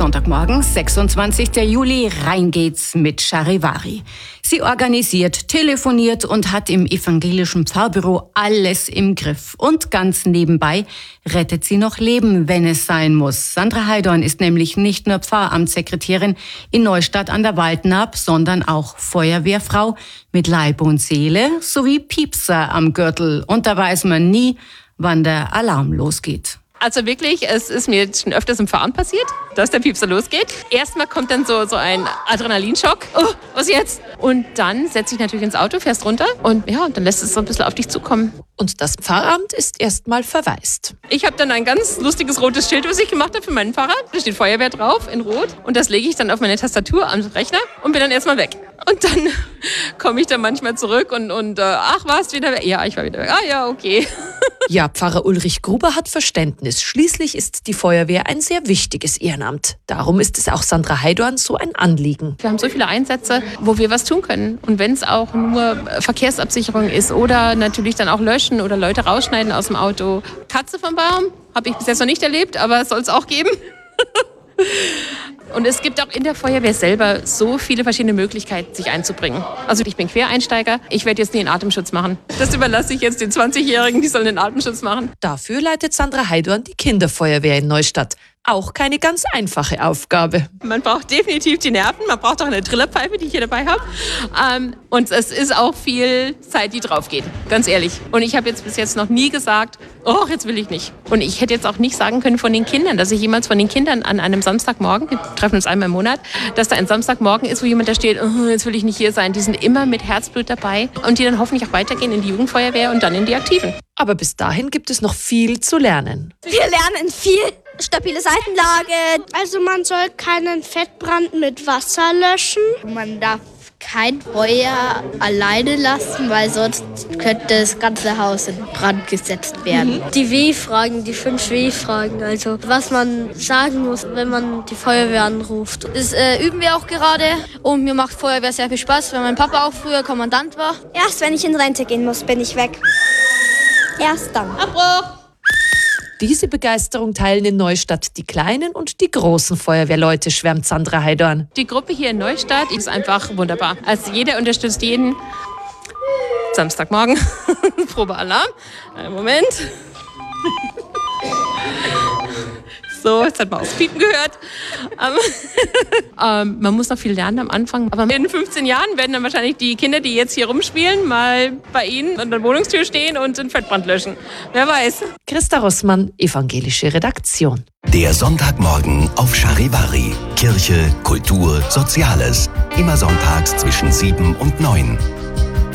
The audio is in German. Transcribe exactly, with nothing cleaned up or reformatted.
Sonntagmorgen, sechsundzwanzigster Juli, rein geht's mit Charivari. Sie organisiert, telefoniert und hat im evangelischen Pfarrbüro alles im Griff. Und ganz nebenbei rettet sie noch Leben, wenn es sein muss. Sandra Heidorn ist nämlich nicht nur Pfarramtssekretärin in Neustadt an der Waldnaab, sondern auch Feuerwehrfrau mit Leib und Seele sowie Piepser am Gürtel. Und da weiß man nie, wann der Alarm losgeht. Also wirklich, es ist mir schon öfters im Pfarramt passiert, dass der Piepser losgeht. Erstmal kommt dann so, so ein Adrenalinschock. Oh, was jetzt? Und dann setze ich natürlich ins Auto, fährst runter und ja, dann lässt es so ein bisschen auf dich zukommen. Und das Pfarramt ist erstmal verwaist. Ich habe dann ein ganz lustiges rotes Schild, was ich gemacht habe für meinen Fahrrad. Da steht Feuerwehr drauf in Rot und das lege ich dann auf meine Tastatur am Rechner und bin dann erstmal weg. Und dann komme ich dann manchmal zurück und, und äh, ach, warst du wieder weg? Ja, ich war wieder weg. Ah ja, okay. Ja, Pfarrer Ulrich Gruber hat Verständnis. Schließlich ist die Feuerwehr ein sehr wichtiges Ehrenamt. Darum ist es auch Sandra Heidorn so ein Anliegen. Wir haben so viele Einsätze, wo wir was tun können. Und wenn es auch nur Verkehrsabsicherung ist oder natürlich dann auch löschen oder Leute rausschneiden aus dem Auto. Katze vom Baum habe ich bis jetzt noch nicht erlebt, aber soll es auch geben. Und es gibt auch in der Feuerwehr selber so viele verschiedene Möglichkeiten, sich einzubringen. Also ich bin Quereinsteiger, ich werde jetzt nie einen Atemschutz machen. Das überlasse ich jetzt den zwanzigjährigen, die sollen den Atemschutz machen. Dafür leitet Sandra Heidorn die Kinderfeuerwehr in Neustadt. Auch keine ganz einfache Aufgabe. Man braucht definitiv die Nerven, man braucht auch eine Trillerpfeife, die ich hier dabei habe. Ähm, und es ist auch viel Zeit, die drauf geht, ganz ehrlich. Und ich habe jetzt bis jetzt noch nie gesagt, oh, jetzt will ich nicht. Und ich hätte jetzt auch nicht sagen können von den Kindern, dass ich jemals von den Kindern an einem Samstagmorgen, wir treffen uns einmal im Monat, dass da ein Samstagmorgen ist, wo jemand da steht, oh, jetzt will ich nicht hier sein. Die sind immer mit Herzblut dabei und die dann hoffentlich auch weitergehen in die Jugendfeuerwehr und dann in die Aktiven. Aber bis dahin gibt es noch viel zu lernen. Wir lernen viel. Stabile Seitenlage. Also man soll keinen Fettbrand mit Wasser löschen. Man darf kein Feuer alleine lassen, weil sonst könnte das ganze Haus in Brand gesetzt werden. Mhm. Die W-Fragen, die fünf W-Fragen, also was man sagen muss, wenn man die Feuerwehr anruft. Das äh, üben wir auch gerade und mir macht Feuerwehr sehr viel Spaß, weil mein Papa auch früher Kommandant war. Erst wenn ich in Rente gehen muss, bin ich weg. Erst dann. Abbruch! Diese Begeisterung teilen in Neustadt die kleinen und die großen Feuerwehrleute, schwärmt Sandra Heidorn. Die Gruppe hier in Neustadt ist einfach wunderbar. Also jeder unterstützt jeden. Samstagmorgen, Probealarm. Einen Moment. So, jetzt hat man aufs Piepen gehört. ähm, man muss noch viel lernen am Anfang. Aber in fünfzehn Jahren werden dann wahrscheinlich die Kinder, die jetzt hier rumspielen, mal bei Ihnen an der Wohnungstür stehen und den Fettbrand löschen. Wer weiß. Christa Rossmann, evangelische Redaktion. Der Sonntagmorgen auf Charivari. Kirche, Kultur, Soziales. Immer sonntags zwischen sieben und neun.